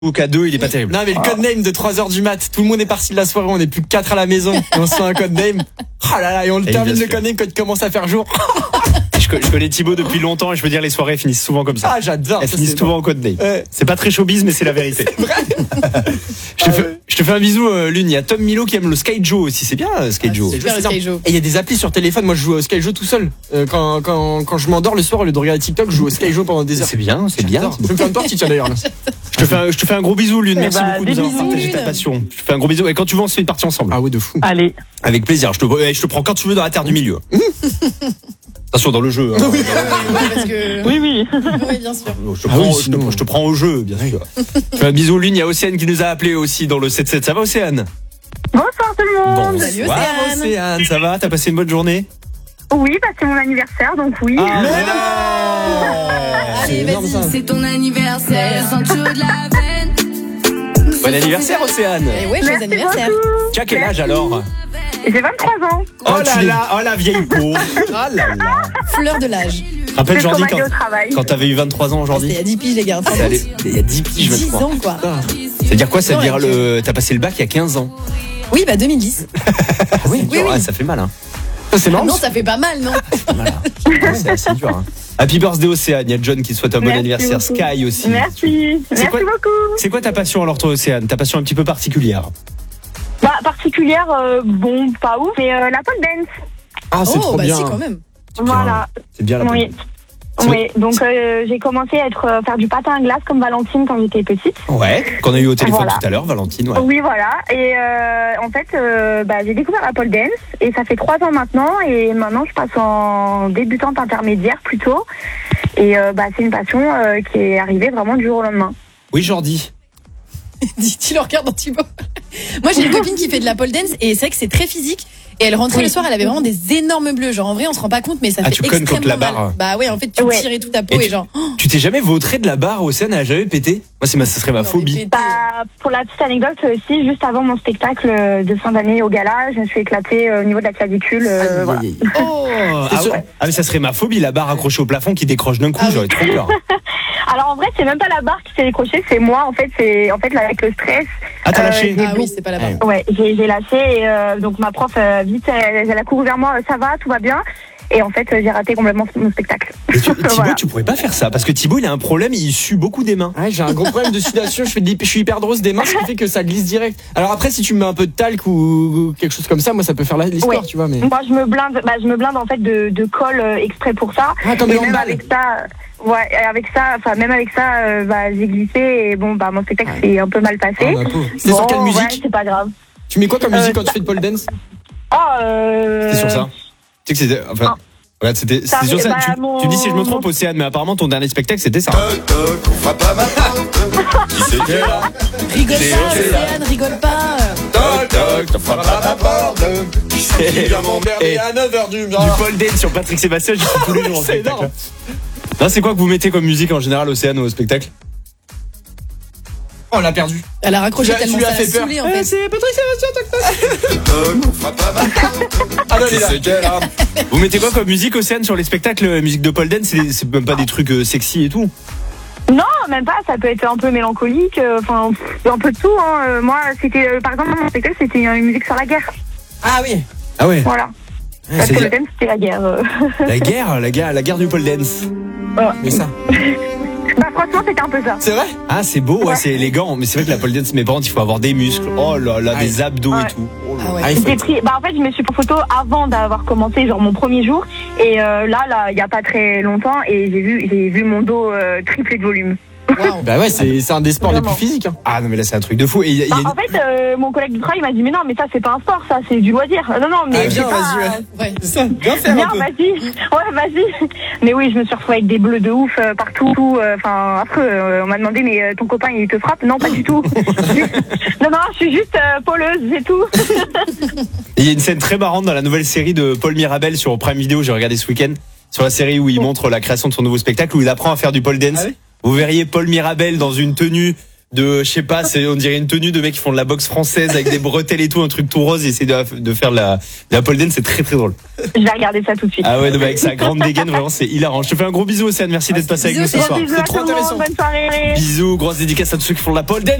qu'à 2, il est pas terrible. Non, mais le codename de 3h du mat, tout le monde est parti de la soirée, on est plus que 4 à la maison, et on se fait un codename. Oh là là, et on le termine le codename quand il commence à faire jour. Je connais Thibaut depuis longtemps et je veux dire, les soirées finissent souvent comme ça. Ah, j'adore. Elles finissent souvent en codename. C'est pas très showbiz, mais c'est la vérité. C'est vrai. Je te fais un bisou, Lune. Il y a Tom Milo qui aime le Skyjo aussi. C'est bien, Skyjo. C'est super le Skyjo. Et il y a des applis sur téléphone. Moi, je joue au Skyjo tout seul. Quand je m'endors le soir, au lieu de regarder TikTok, je joue au Skyjo pendant des heures. C'est bien, c'est bien. Je vais me faire une partie, tiens, d'ailleurs, là. Je te fais un gros bisou, Lune. Merci beaucoup de nous avoir bisous, partagé Lune. ta passion. Je te fais un gros bisou. Et quand tu veux, on se fait une partie ensemble. Ah oui, de fou. Allez. Avec plaisir. Je te prends quand tu veux dans la terre du milieu. Attention, dans le jeu. Hein. Parce que... Oui. Oui, bien sûr. Je te prends au jeu, bien sûr. Je fais un bisou, Lune. Il y a Océane qui nous a appelé aussi dans le 7-7. Ça va, Océane? Bonsoir tout le monde. Salut, Bonsoir, Océane. Océane. Ça va? T'as passé une bonne journée? Oui, bah c'est mon anniversaire, donc oui. Ah, Allez, énorme, vas-y. ça. C'est ton anniversaire, sans chaud de la veine. Bon anniversaire, Océane. Et ouais, joyeux Merci anniversaire. beaucoup. Tu as quel âge alors? J'ai 23 ans. Oh là là, oh la vieille peau. Ah là là. Fleur de l'âge. Rappelle C'est Jordi pour m'aider au travail. quand t'avais eu 23 ans C'était il aujourd'hui. y a 10 piges, les gars. Il y a 10 piges 10 maintenant. ans, quoi. Ça veut dire quoi? Ça veut dire Ouais, t'as passé le bac il y a 15 ans. Oui, bah 2010. Ah oui, Oui, oui. ça fait mal hein. Ça, c'est marrant. Non, ça fait pas mal, non? C'est assez dur hein. Happy birthday Océane, il y a John qui souhaite un bon Merci anniversaire, beaucoup. Sky aussi. Merci. C'est Merci quoi- beaucoup. C'est quoi ta passion alors toi Océane? Ta passion un petit peu particulière? Bah, particulière, bon, pas ouf, mais la pole dance. Ah, c'est Oh, trop bah bien. si, quand même. Voilà. C'est bien la Oui. C'est Oui, donc j'ai commencé à faire du patin à glace comme Valentine quand j'étais petite. Ouais, qu'on a eu au téléphone Voilà. tout à l'heure, Valentine. Ouais. Oui, voilà. Et en fait, j'ai découvert la pole dance et ça fait 3 ans maintenant. Et maintenant, je passe en débutante intermédiaire plutôt. Et c'est une passion qui est arrivée vraiment du jour au lendemain. Oui Jordi. Tu le regardes dans Thibaut. Moi, j'ai une copine qui fait de la pole dance et c'est vrai que c'est très physique. Et elle rentrait le soir, elle avait vraiment des énormes bleus. Genre, en vrai, on se rend pas compte, mais ça fait tu connes extrêmement contre la mal. barre. Bah ouais, en fait, tu Ouais. tires et tout ta peau Et et genre. Tu t'es jamais vautré de la barre Océane? Elle a jamais pété? Moi ça serait ma phobie. Pour la petite anecdote, si juste avant mon spectacle de fin d'année au gala, je me suis éclatée au niveau de la clavicule. Voilà. Oh. Ah mais ça serait ma phobie, la barre accrochée au plafond qui décroche d'un coup, Ah oui. j'aurais trop peur. Alors en vrai, c'est même pas la barre qui s'est décrochée, c'est moi. En fait, là, avec le stress. Ah t'as lâché? j'ai Ah oui, c'est pas la barre. Ouais, j'ai lâché et donc ma prof vite elle a couru vers moi, ça va, tout va bien. Et en fait, j'ai raté complètement mon spectacle. Mais Thibaut, Voilà. tu pourrais pas faire ça parce que Thibaut il a un problème, il sue beaucoup des mains. Ouais, j'ai un gros problème de sudation, je suis hyper drôse des mains, ce qui fait que ça glisse direct. Alors après, si tu me mets un peu de talc ou quelque chose comme ça, moi ça peut faire l'histoire, Ouais. tu vois. Mais... Moi, je me blinde en fait de colle exprès pour ça. Ah, comme et les même handballs. avec ça, même avec ça, j'ai glissé et bon, mon spectacle s'est un peu mal passé. Ah, ma pauvre. C'était sur quelle Ouais, musique? c'est pas grave. Tu mets quoi comme musique quand tu fais de pole dance? C'était sur ça. Tu sais que c'était. Enfin. Regarde, c'était Ça sur fait- ça. bah, Tu me dis si je me trompe, Océane, mais apparemment ton dernier spectacle c'était ça. On frappe à ma porte. Qui c'est qui est là? Rigole Léo, pas, c'est là. Océane, rigole pas. Toc toc, on frappe à ma porte. Qui c'est qui vient m'emmerder à 9h du Du matin? pole dance sur Patrick Sébastien, j'y suis tous les jours en C'est spectacle. énorme. Non, c'est quoi que vous mettez comme musique en général, Océane, au spectacle? Oh, on l'a perdu. Elle a raccroché Tu tellement lui as ça fait l'a peur. saoulé en fait. C'est Patrick Sébastien, Toc, on frappe à ma porte. Ah non, il Qui est là. c'est qui est là? Vous mettez quoi comme musique, Océane, sur les spectacles? Musique de pole dance, c'est même pas des trucs sexy et tout. Non, même pas. Ça peut être un peu mélancolique. Enfin, un peu de tout. Hein. Moi, c'était par exemple mon spectacle, c'était une musique sur la guerre. Ah oui. Ah ouais. Voilà. La C'est-à-dire- pole dance, c'était la guerre. la guerre du pole dance. Mais ça. Franchement, c'était un peu ça. C'est vrai? Ah, c'est beau, ouais, c'est élégant. Mais c'est vrai que la pole dance, mes parents, il faut avoir des muscles. Oh là là, Ouais. des abdos Ouais. et tout. Oh là Ah ouais. Ah, il faut J'ai être- pris, en fait, je me suis pris photo avant d'avoir commencé, genre mon premier jour. Et là, il y a pas très longtemps, et j'ai vu mon dos tripler de volume. Waouh. Bah ouais, c'est un des sports les plus Vraiment. physiques. Hein. Ah non, mais là, c'est un truc de fou. Et il y a une- En fait, mon collègue du travail m'a dit mais non, mais ça c'est pas un sport, ça c'est du loisir. Non, mais Ah, viens, c'est pas- vas-y, ouais. Ouais. C'est ça, viens faire Viens, un peu. vas-y. Ouais, vas-y. Mais oui, je me suis retrouvée avec des bleus de ouf partout. Enfin, après, on m'a demandé mais ton copain il te frappe? Non, pas du tout. non, je suis juste poleuse, c'est tout. Et il y a une scène très marrante dans la nouvelle série de Paul Mirabel sur Prime Video, j'ai regardé ce week-end, sur la série où il montre la création de son nouveau spectacle, où il apprend à faire du pole dance. Ah oui. Vous verriez Paul Mirabel dans une tenue je sais pas, on dirait une tenue de mecs qui font de la boxe française avec des bretelles et tout, un truc tout rose, et essayer de faire de la pole dance, c'est très très drôle. Je vais regarder ça tout de suite. Ah ouais, non, avec sa grande dégaine, vraiment, c'est hilarant. Je te fais un gros bisou, Océane, merci d'être passé avec nous ce soir. Bisous à tout le monde, bonne soirée. Bisous, grosse dédicace à tous ceux qui font de la pole dance.